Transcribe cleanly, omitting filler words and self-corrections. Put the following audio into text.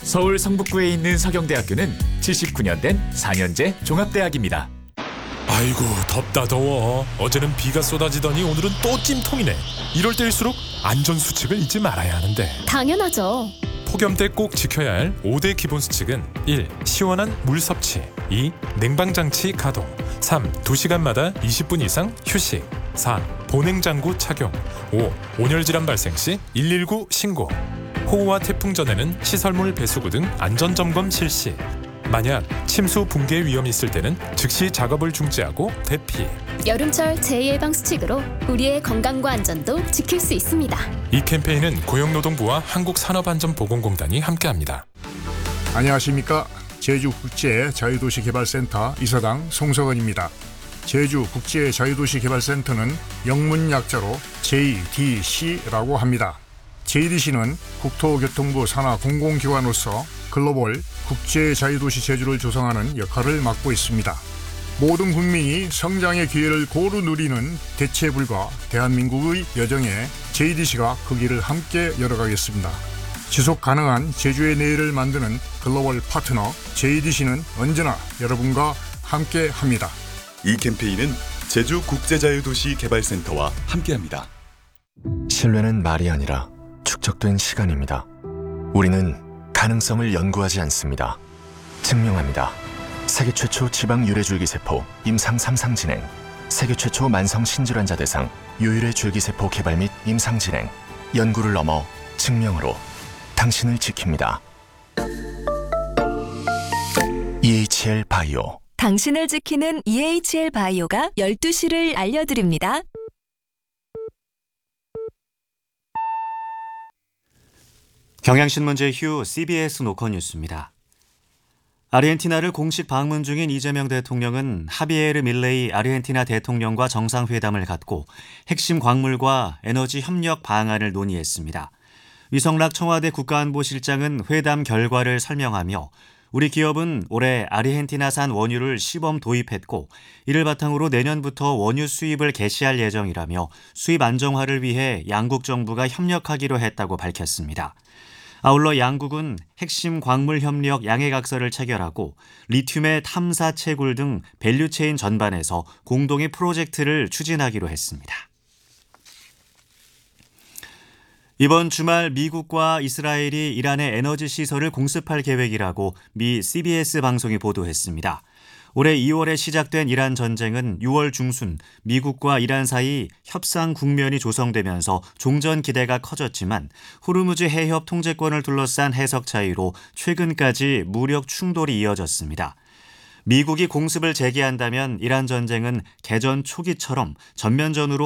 서울 성북구에 있는 서경대학교는 79년 된 4년제 종합대학입니다. 아이고 덥다 더워. 어제는 비가 쏟아지더니 오늘은 또 찜통이네. 이럴 때일수록 안전수칙을 잊지 말아야 하는데. 당연하죠. 폭염 때 꼭 지켜야 할 5대 기본 수칙은 1. 시원한 물 섭취 2. 냉방장치 가동 3. 2시간마다 20분 이상 휴식 4. 보냉장구 착용 5. 온열질환 발생 시 119 신고. 호우와 태풍 전에는 시설물 배수구 등 안전점검 실시. 만약 침수 붕괴 위험이 있을 때는 즉시 작업을 중지하고 대피. 여름철 재예방 수칙으로 우리의 건강과 안전도 지킬 수 있습니다. 이 캠페인은 고용노동부와 한국산업안전보건공단이 함께합니다. 안녕하십니까. 제주국제자유도시개발센터 이사장 송석원입니다. 제주국제자유도시개발센터는 영문 약자로 JDC라고 합니다. JDC는 국토교통부 산하 공공기관으로서 글로벌 국제자유도시 제주를 조성하는 역할을 맡고 있습니다. 모든 국민이 성장의 기회를 고루 누리는 대체불가 대한민국의 여정에 JDC가 그 길을 함께 열어가겠습니다. 지속 가능한 제주의 내일을 만드는 글로벌 파트너 JDC는 언제나 여러분과 함께합니다. 이 캠페인은 제주국제자유도시개발센터와 함께합니다. 신뢰는 말이 아니라 축적된 시간입니다. 우리는 가능성을 연구하지 않습니다. 증명합니다. 세계 최초 지방 유래줄기세포 임상 3상 진행, 세계 최초 만성 신질환자 대상 유유래 줄기세포 개발 및 임상 진행, 연구를 넘어 증명으로 당신을 지킵니다. EHL 바이오. 당신을 지키는 EHL 바이오가 12시를 알려드립니다. 경향신문제 휴 CBS 노컷 뉴스입니다. 아르헨티나를 공식 방문 중인 이재명 대통령은 하비에르 밀레이 아르헨티나 대통령과 정상회담을 갖고 핵심 광물과 에너지 협력 방안을 논의했습니다. 위성락 청와대 국가안보실장은 회담 결과를 설명하며 우리 기업은 올해 아르헨티나산 원유를 시범 도입했고 이를 바탕으로 내년부터 원유 수입을 개시할 예정이라며 수입 안정화를 위해 양국 정부가 협력하기로 했다고 밝혔습니다. 아울러 양국은 핵심 광물 협력 양해각서를 체결하고 리튬의 탐사 채굴 등 밸류체인 전반에서 공동의 프로젝트를 추진하기로 했습니다. 이번 주말 미국과 이스라엘이 이란의 에너지 시설을 공습할 계획이라고 미 CBS 방송이 보도했습니다. 올해 2월에 시작된 이란 전쟁은 6월 중순 미국과 이란 사이 협상 국면이 조성되면서 종전 기대가 커졌지만 호르무즈 해협 통제권을 둘러싼 해석 차이로 최근까지 무력 충돌이 이어졌습니다. 미국이 공습을 재개한다면 이란 전쟁은 개전 초기처럼 전면전으로